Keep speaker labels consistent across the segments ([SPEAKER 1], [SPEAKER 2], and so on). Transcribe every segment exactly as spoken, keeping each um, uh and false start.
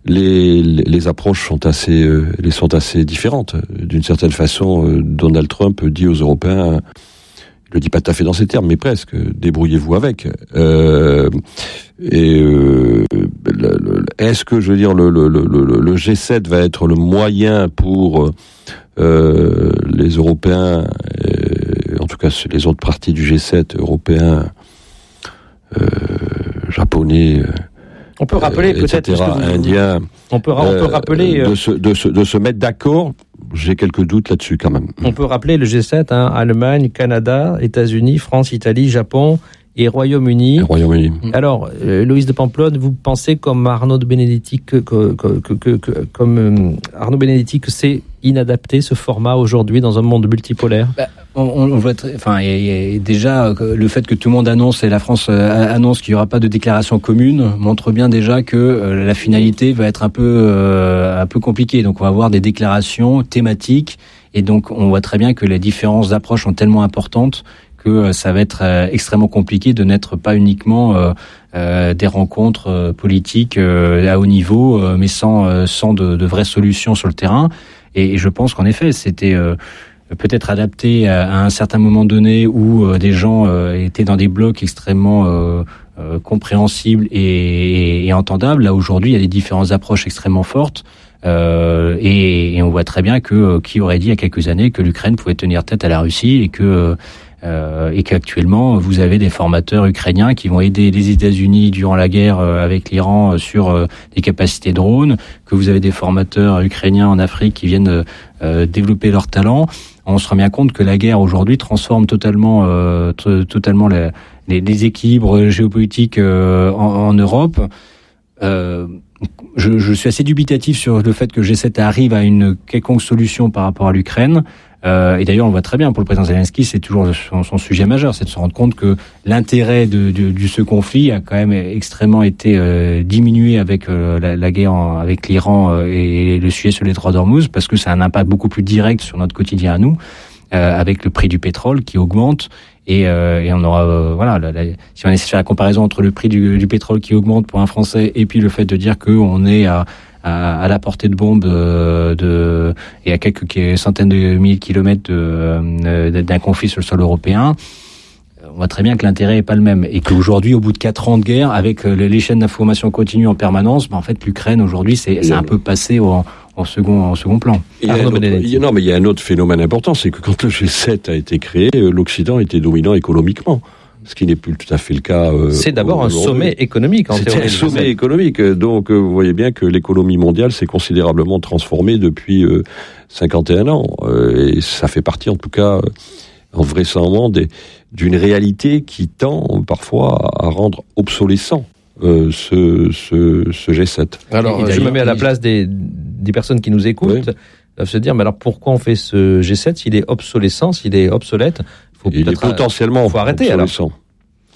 [SPEAKER 1] les, les approches sont assez, euh, les sont assez différentes. D'une certaine façon, euh, Donald Trump dit aux Européens, il le dit pas tout à fait dans ces termes, mais presque, débrouillez-vous avec. Euh, et euh, le, le, est-ce que, je veux dire, le, le, le, le G sept va être le moyen pour euh, les Européens, euh, en tout cas les autres parties du G sept, européens, euh, japonais, euh,
[SPEAKER 2] on peut rappeler
[SPEAKER 1] euh,
[SPEAKER 2] peut-être
[SPEAKER 1] et cetera, indiens,
[SPEAKER 2] on peut, on peut rappeler
[SPEAKER 1] euh, de, se, de, se, de se mettre d'accord. J'ai quelques doutes là-dessus quand même.
[SPEAKER 2] On peut rappeler le G sept, hein, Allemagne, Canada, États-Unis, France, Italie, Japon et Royaume-Uni.
[SPEAKER 1] Et Royaume-Uni.
[SPEAKER 2] Alors, euh, Loïs de Pamplonne, vous pensez comme Arnaud de Benedetti que, que, que, que, que, que comme euh, Arnaud Benedetti que c'est inadapté ce format aujourd'hui dans un monde multipolaire?
[SPEAKER 3] Bah, on, on voit très, enfin, y a, y a déjà le fait que tout le monde annonce et la France euh, annonce qu'il n'y aura pas de déclaration commune montre bien déjà que euh, la finalité va être un peu euh, un peu compliquée. Donc on va avoir des déclarations thématiques et donc on voit très bien que les différences d'approche sont tellement importantes que euh, ça va être euh, extrêmement compliqué de n'être pas uniquement euh, euh, des rencontres euh, politiques euh, à haut niveau, euh, mais sans euh, sans de, de vraies solutions sur le terrain. Et, et je pense qu'en effet, c'était euh, peut-être adapté à, à un certain moment donné où euh, des gens euh, étaient dans des blocs extrêmement euh, euh, compréhensibles et, et, et entendables. Là, aujourd'hui, il y a des différentes approches extrêmement fortes. Euh, et, et on voit très bien que euh, qui aurait dit il y a quelques années que l'Ukraine pouvait tenir tête à la Russie et que euh, et qu'actuellement vous avez des formateurs ukrainiens qui vont aider les États-Unis durant la guerre euh, avec l'Iran euh, sur euh, des capacités drones, que vous avez des formateurs ukrainiens en Afrique qui viennent euh, développer leurs talents. On se rend bien compte que la guerre aujourd'hui transforme totalement euh, t- totalement les, les, les équilibres géopolitiques euh, en, en Europe. Euh, je, je suis assez dubitatif sur le fait que G sept arrive à une quelconque solution par rapport à l'Ukraine. Euh, et d'ailleurs, on le voit très bien, pour le président Zelensky, c'est toujours son, son sujet majeur, c'est de se rendre compte que l'intérêt de, de, de ce conflit a quand même extrêmement été euh, diminué avec euh, la, la guerre en, avec l'Iran euh, et le sujet sur les détroit d'Ormuz, parce que ça a un impact beaucoup plus direct sur notre quotidien à nous, euh, avec le prix du pétrole qui augmente. Et, euh, et on aura, euh, voilà, la, la, si on essaie de faire la comparaison entre le prix du, du pétrole qui augmente pour un Français et puis le fait de dire qu'on est à, à, à la portée de bombe de, de, et à quelques centaines de milliers de kilomètres de, de, d'un conflit sur le sol européen, on voit très bien que l'intérêt est pas le même. Et qu'aujourd'hui, au bout de quatre ans de guerre, avec les chaînes d'information continues en permanence, ben en fait, l'Ukraine, aujourd'hui, c'est, c'est un peu passé au, en second, en second plan.
[SPEAKER 1] Il y a autre, il y a, non, mais il y a un autre phénomène important, c'est que quand le G sept a été créé, l'Occident était dominant économiquement. Ce qui n'est plus tout à fait le cas. Euh,
[SPEAKER 2] c'est d'abord un sommet économique, en théorie.
[SPEAKER 1] C'est un sommet économique. Donc, euh, vous voyez bien que l'économie mondiale s'est considérablement transformée depuis euh, cinquante et un ans. Euh, et ça fait partie, en tout cas, euh, en vraisemblablement, des, d'une réalité qui tend parfois à rendre obsolescent euh, ce, ce, ce G sept.
[SPEAKER 2] Alors, je me mets à la place des, des personnes qui nous écoutent. Oui. Doivent se dire, mais alors pourquoi on fait ce G sept s'il est obsolescent, s'il est obsolète?
[SPEAKER 1] Faut il est potentiellement
[SPEAKER 2] faut arrêter
[SPEAKER 1] obsolescent. Alors.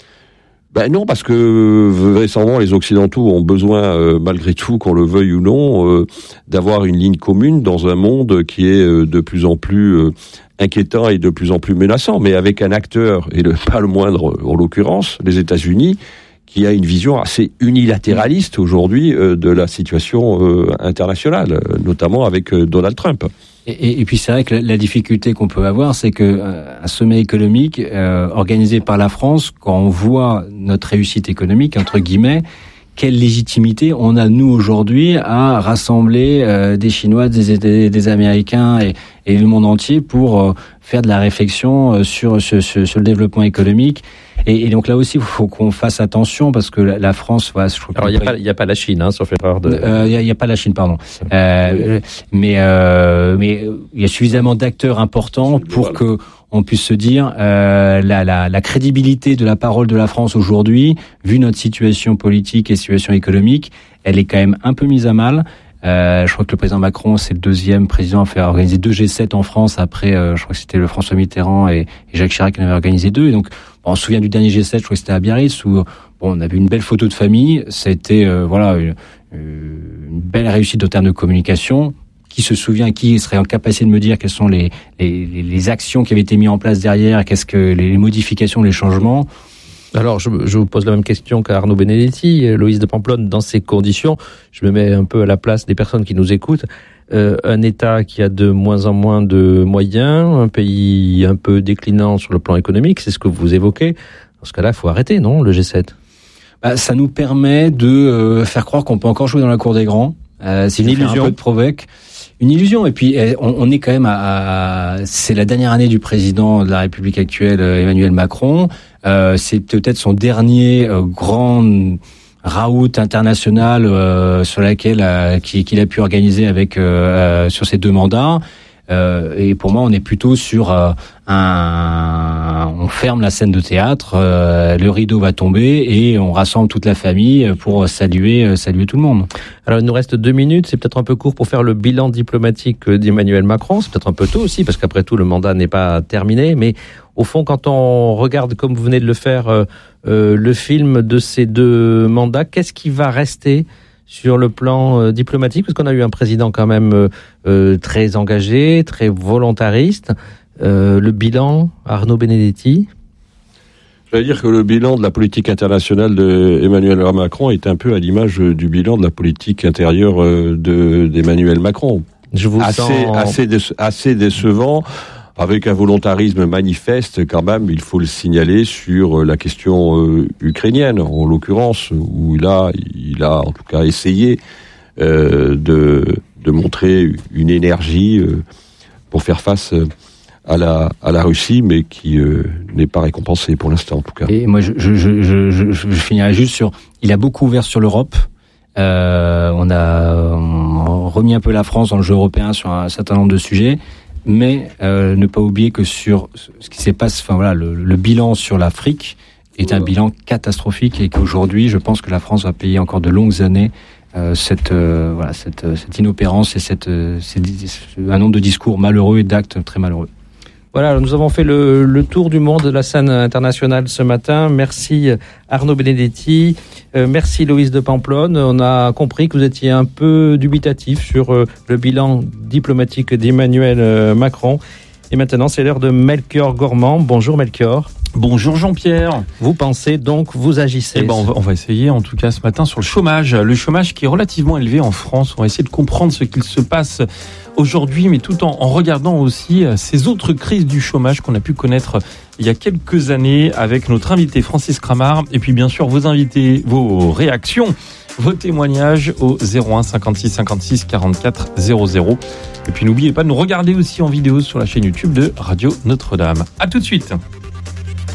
[SPEAKER 1] Ben non, parce que vraisemblablement les Occidentaux ont besoin, euh, malgré tout, qu'on le veuille ou non, euh, d'avoir une ligne commune dans un monde qui est euh, de plus en plus euh, inquiétant et de plus en plus menaçant, mais avec un acteur, et le, pas le moindre en l'occurrence, les États-Unis, qui a une vision assez unilatéraliste aujourd'hui euh, de la situation euh, internationale, notamment avec euh, Donald Trump.
[SPEAKER 3] Et, et, et puis c'est vrai que la, la difficulté qu'on peut avoir, c'est que euh, un sommet économique euh, organisé par la France, quand on voit notre réussite économique entre guillemets, quelle légitimité on a nous aujourd'hui à rassembler euh, des Chinois, des, des, des Américains et, et le monde entier pour euh, faire de la réflexion euh, sur, sur, sur, sur le développement économique. Et, et donc là aussi, il faut qu'on fasse attention parce que la, la France... Voilà, je
[SPEAKER 2] Alors, il n'y a, a pas la Chine, hein, sauf erreur de...
[SPEAKER 3] Il euh, n'y a, a pas la Chine, pardon. Euh, mais euh, mais il y a suffisamment d'acteurs importants pour que on puisse se dire euh, la, la, la crédibilité de la parole de la France aujourd'hui, vu notre situation politique et situation économique, elle est quand même un peu mise à mal. Euh, je crois que le président Macron, c'est le deuxième président à faire organiser deux G sept en France après, euh, je crois que c'était le François Mitterrand et, et Jacques Chirac qui en avaient organisé deux. Et donc, bon, on se souvient du dernier G sept, je crois que c'était à Biarritz, où bon, on avait une belle photo de famille. Ça a été euh, voilà une, une belle réussite en termes de communication. Qui se souvient, qui serait en capacité de me dire quelles sont les, les, les actions qui avaient été mises en place derrière, qu'est-ce que les modifications, les changements.
[SPEAKER 2] Alors, je, je vous pose la même question qu'à Arnaud Benedetti, Loïs de Pamplonne. Dans ces conditions, je me mets un peu à la place des personnes qui nous écoutent. Euh, un État qui a de moins en moins de moyens, un pays un peu déclinant sur le plan économique, c'est ce que vous évoquez. Dans ce cas-là, il faut arrêter, non, le G sept?
[SPEAKER 3] Bah, ça nous permet de euh, faire croire qu'on peut encore jouer dans la cour des grands. Euh, c'est une illusion. Un peu de provoque. Une illusion. Et puis, on, on est quand même à, à... C'est la dernière année du président de la République actuelle, Emmanuel Macron. Euh, c'est peut-être son dernier euh, grand raout international euh, sur laquelle euh, qu'il a pu organiser avec euh, euh, sur ses deux mandats. Euh, et pour moi, on est plutôt sur euh, un... On ferme la scène de théâtre, euh, le rideau va tomber et on rassemble toute la famille pour saluer, saluer tout le monde.
[SPEAKER 2] Alors, il nous reste deux minutes. C'est peut-être un peu court pour faire le bilan diplomatique d'Emmanuel Macron. C'est peut-être un peu tôt aussi, parce qu'après tout, le mandat n'est pas terminé. Mais au fond, quand on regarde, comme vous venez de le faire, euh, euh, le film de ces deux mandats, qu'est-ce qui va rester sur le plan euh, diplomatique, parce qu'on a eu un président quand même euh, euh, très engagé, très volontariste. Euh, le bilan, Arnaud Benedetti?
[SPEAKER 1] Je vais dire que le bilan de la politique internationale d'Emmanuel Macron est un peu à l'image du bilan de la politique intérieure de, d'Emmanuel Macron.
[SPEAKER 2] Je vous
[SPEAKER 1] assez,
[SPEAKER 2] sens...
[SPEAKER 1] assez, déce- assez décevant, avec un volontarisme manifeste quand même, il faut le signaler, sur la question euh, ukrainienne, en l'occurrence, où il a, il a en tout cas essayé euh, de, de montrer une énergie euh, pour faire face à la, à la Russie, mais qui euh, n'est pas récompensée pour l'instant en tout cas.
[SPEAKER 3] Et moi, je, je, je, je, je, je finirai juste sur... Il a beaucoup ouvert sur l'Europe. Euh, on a on a remis un peu la France dans le jeu européen sur un certain nombre de sujets. Mais euh, ne pas oublier que sur ce qui s'est passé, enfin voilà, le, le bilan sur l'Afrique est un bilan catastrophique et qu'aujourd'hui, je pense que la France va payer encore de longues années euh, cette euh, voilà cette cette inopérance et cette, euh, cette un nombre de discours malheureux et d'actes très malheureux.
[SPEAKER 2] Voilà, nous avons fait le, le tour du monde de la scène internationale ce matin. Merci Arnaud Benedetti, euh, merci Loïs de Pamplonne. On a compris que vous étiez un peu dubitatif sur euh, le bilan diplomatique d'Emmanuel euh, Macron. Et maintenant, c'est l'heure de Melchior Gormand. Bonjour Melchior.
[SPEAKER 4] Bonjour Jean-Pierre.
[SPEAKER 2] Vous pensez donc, vous agissez.
[SPEAKER 4] Eh ben, on, va, on va essayer en tout cas ce matin sur le chômage. Le chômage qui est relativement élevé en France. On va essayer de comprendre ce qu'il se passe aujourd'hui, mais tout en, en regardant aussi ces autres crises du chômage qu'on a pu connaître il y a quelques années avec notre invité Francis Cramart. Et puis bien sûr vos invités, vos réactions, vos témoignages au zéro un cinquante-six cinquante-six quarante-quatre zéro zéro. Et puis n'oubliez pas de nous regarder aussi en vidéo sur la chaîne YouTube de Radio Notre-Dame. À tout de suite.